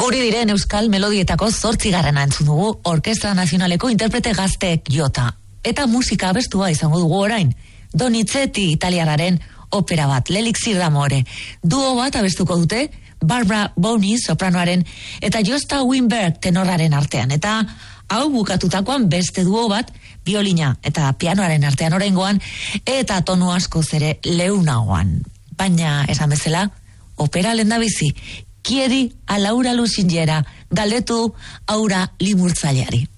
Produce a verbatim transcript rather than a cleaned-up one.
Hori diren Euskal Melodietako zortzigarrena entzun dugu Orkestra Nazionaleko interprete gazteek jota. Eta musika abestua izango dugu orain. Donizetti italiararen opera bat, L'Elixir d'Amore. Duo bat abestuko dute, Barbara Boni sopranoaren eta Josta Winberg tenorraren artean. Eta hau bukatutakoan beste duo bat, biolina eta pianoaren artean oraingoan, eta tonu askoz ere leunagoan. Baina, esan bezala, opera lehendabizi, Kieri a Laura Lusinjera, galdetu Aura Limurtzaileari.